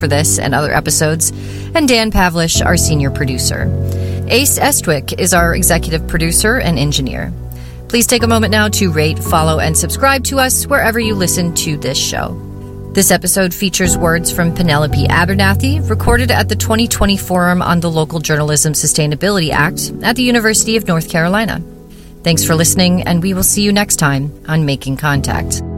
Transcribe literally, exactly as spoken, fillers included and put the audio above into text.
for this and other episodes, and Dan Pavlish, our senior producer. Ace Estwick is our executive producer and engineer. Please take a moment now to rate, follow, and subscribe to us wherever you listen to this show. This episode features words from Penelope Abernathy, recorded at the twenty twenty Forum on the Local Journalism Sustainability Act at the University of North Carolina. Thanks for listening, and we will see you next time on Making Contact.